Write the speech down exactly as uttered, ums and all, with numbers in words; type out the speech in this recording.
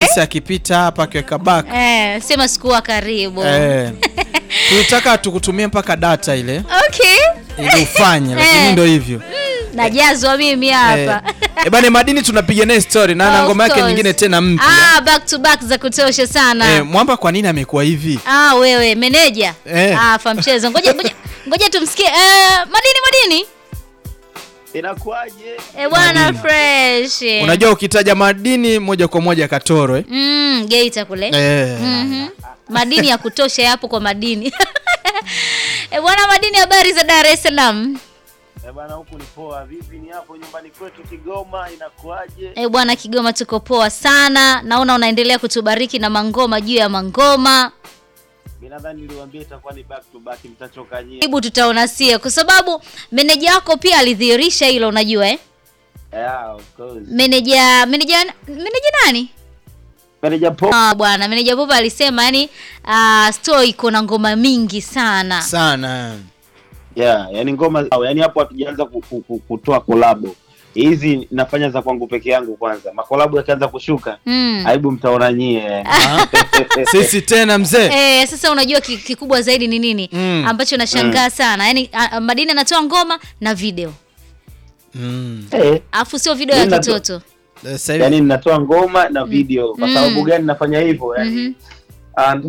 Basi akipita hapa akiweka back. Eh, sema sikuwa karibu. Eh. Tulitaka tukutumie mpaka data ile. Okay. Ili ufanye lakini ndio hivyo. Najazwa mimi hapa. Eh bana, Madini tunapiga naye story na na ngoma yake nyingine tena mpya. Ah, back to back za kutosha sana. Eh, Mwamba kwa nini amekuwa hivi? Ah, wewe meneja. Eh. Ah, fa mchezo. Ngoja ngoja ngoja tumsikie. Eh, Madini Madini. Inakuaje? Eh, bwana fresh. Unajua ukitaja Madini moja kwa moja Katoro eh? Mm, Geita kule. Eh. Mhm. Madini ya kutosha yapo kwa Madini. Eh, bwana Madini, habari za Dar es Salaam? Eh bwana, huku ni poa. Vipi ni hapo nyumbani kwetu Kigoma, inakuaje? Eh, bwana Kigoma tuko poa sana. Naona unaendelea kutubariki na mangoma juu ya mangoma. Mimi nadhani niliwaambia itakuwa ni back to back, mtachoka nyinyi. Hebu tutaona sia kwa sababu meneja wako pia alidhihirisha hilo, unajua eh? Yeah, of course. Meneja meneja meneja nani? Meneja Pop. Ah, bwana meneja Pop alisema yani uh, store iko na ngoma mingi sana. Sana. Yeah, yani ngoma yani hapo hatujaanza kutoa collabo. Hizi nafanya za kwangu peke yangu kwanza. Makolabo yakianza kushuka, mm. aibu mtaona nyie. Sisi tena mzee. Eh, sasa unajua kikubwa zaidi ni nini? Mm. Ambacho nashangaa mm. sana. Yaani Madini anatoa ngoma na video. Mm. Eh. Alafu sio video ya kitoto. Yaani ninatoa ngoma na video. Kwa sababu gani nafanya hivyo? Yaani mm -hmm.